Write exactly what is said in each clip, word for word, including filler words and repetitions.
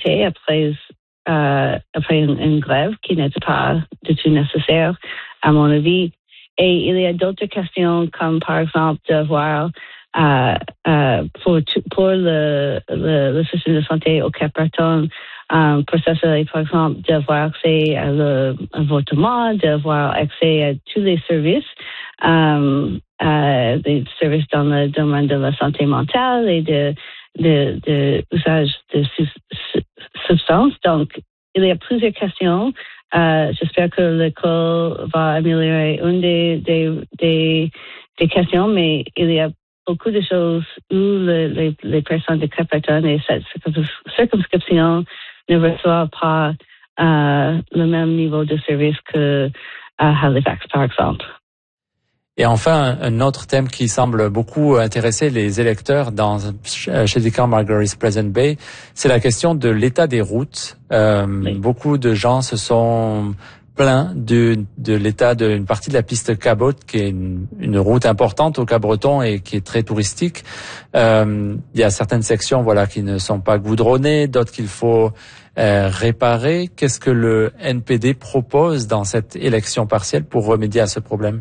communauté après euh, après une, une grève qui n'était pas du tout nécessaire, à mon avis. Et il y a d'autres questions comme par exemple de voir euh, euh, pour pour le, le le système de santé au Cap-Breton, euh, pour ça c'est par exemple d'avoir accès à l'avortement, d'avoir accès à tous les services, euh, euh, des services dans le domaine de la santé mentale et de de, de usage de substances. Donc il y a plusieurs questions. Euh, j'espère que l'école va améliorer une des, des, des, des questions, mais il y a beaucoup de choses où le, les, les personnes de Cap-Breton et cette circonscription ne reçoivent pas euh, le même niveau de service que à Halifax, par exemple. Et enfin, un autre thème qui semble beaucoup intéresser les électeurs dans Cheticamp Margaret's Pleasant Bay, c'est la question de l'état des routes. Euh, oui. Beaucoup de gens se sont plaints de, de l'état d'une partie de la piste Cabot, qui est une, une route importante au Cap-Breton et qui est très touristique. Euh, il y a certaines sections, voilà, qui ne sont pas goudronnées, d'autres qu'il faut euh, réparer. Qu'est-ce que le N P D propose dans cette élection partielle pour remédier à ce problème?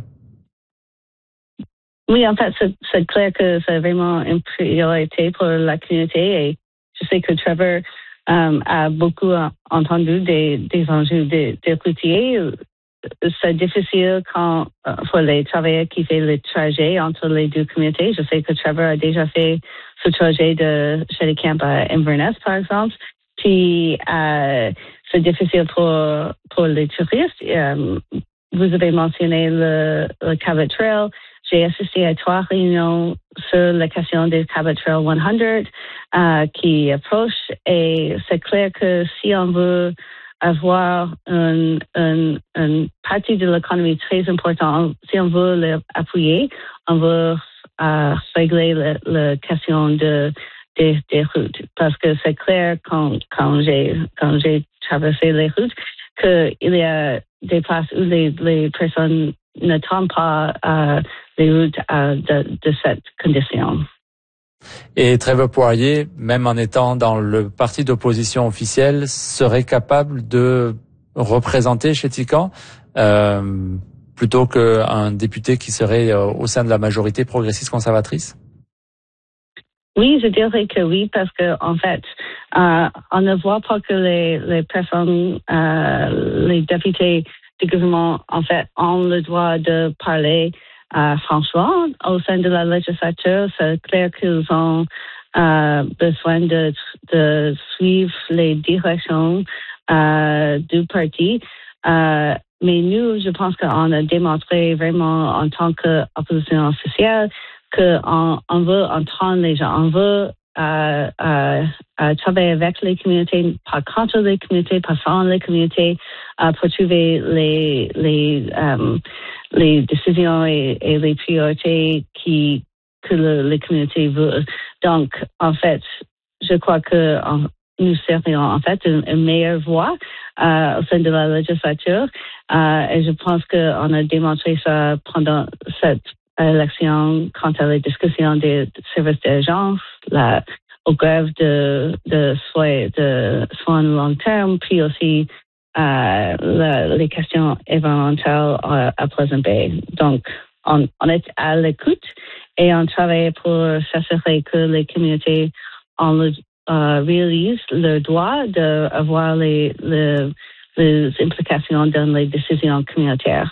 Oui, en fait, c'est, c'est clair que c'est vraiment une priorité pour la communauté et je sais que Trevor um, a beaucoup entendu des, des enjeux des, des routiers. C'est difficile quand pour les travailleurs qui font le trajet entre les deux communautés. Je sais que Trevor a déjà fait ce trajet de Cheticamp à Inverness, par exemple. Puis, euh, c'est difficile pour, pour les touristes. Um, vous avez mentionné le, le Cabot Trail. J'ai assisté à trois réunions sur la question des Cabot Trail cent euh, qui approche et c'est clair que si on veut avoir une, une, une partie de l'économie très importante, si on veut l'appuyer, on veut euh, régler la, la question de, des, des routes. Parce que c'est clair quand, quand j'ai, quand j'ai traversé les routes qu'il y a des places où les, les personnes ne tombent pas euh, les routes euh, de, de cette condition. Et Trevor Poirier, même en étant dans le parti d'opposition officiel, serait capable de représenter Cheticamp euh, plutôt qu'un député qui serait euh, au sein de la majorité progressiste conservatrice? Oui, je dirais que oui, parce que en fait, euh, on ne voit pas que les, les personnes, euh, les députés du gouvernement, en fait, ont le droit de parler euh, franchement au sein de la législature. C'est clair qu'ils ont euh, besoin de, de suivre les directions euh, du parti. Euh, mais nous, je pense qu'on a démontré vraiment en tant qu'opposition officielle qu'on on veut entendre les gens, on veut euh, euh, euh, travailler avec les communautés, pas contre les communautés, pas sans les communautés, euh, pour trouver les les euh, les décisions et, et les priorités qui que le, les communautés veulent. Donc, en fait, je crois que en, nous serions en fait une, une meilleure voix euh, au sein de la législature, euh, et je pense qu'on a démontré ça pendant cette élection quant à la discussion des services d'urgence, la aux grèves de de soins de soins long terme, puis aussi euh, la, les questions environnementales à, à Pleasant Bay. Donc, on, on est à l'écoute et on travaille pour s'assurer que les communautés ont le, euh, réalisent le droit d'avoir les, les les implications dans les décisions communautaires.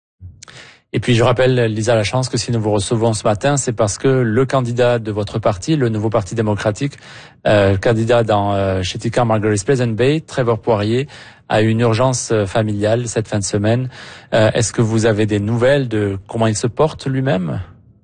Et puis je rappelle, Lisa Lachance, que si nous vous recevons ce matin, c'est parce que le candidat de votre parti, le Nouveau Parti démocratique, euh, candidat dans euh, Cheticamp Margaret's Pleasant Bay, Trevor Poirier, a eu une urgence familiale cette fin de semaine. Euh, est-ce que vous avez des nouvelles de comment il se porte lui-même?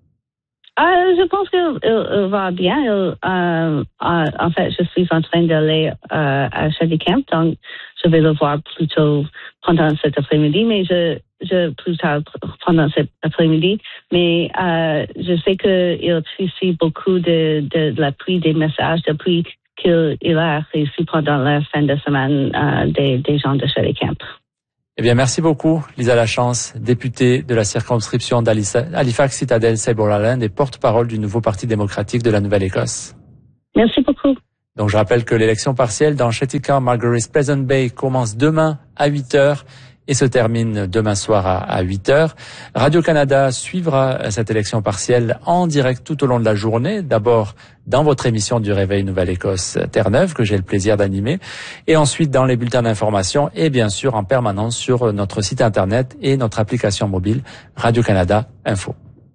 Euh, je pense qu'il il, il va bien. Il, euh, euh, en fait, je suis en train d'aller euh, à Cheticamp, donc je vais le voir plutôt pendant cet après-midi, mais je, je plus tard pendant cet après-midi. Mais euh, je sais qu'il reçoit beaucoup de, de, de l'appui des messages depuis qu'il il a reçu pendant la fin de semaine euh, des, des gens de Cheticamp. Eh bien, merci beaucoup, Lisa Lachance, députée de la circonscription d'Halifax Citadel Sable Island et porte-parole du Nouveau Parti démocratique de la Nouvelle-Écosse. Merci beaucoup. Donc je rappelle que l'élection partielle dans Chetika Margaret's Pleasant Bay commence demain à huit heures et se termine demain soir à huit heures. Radio-Canada suivra cette élection partielle en direct tout au long de la journée. D'abord dans votre émission du Réveil Nouvelle-Écosse Terre-Neuve, que j'ai le plaisir d'animer, et ensuite dans les bulletins d'information et bien sûr en permanence sur notre site internet et notre application mobile Radio-Canada Info.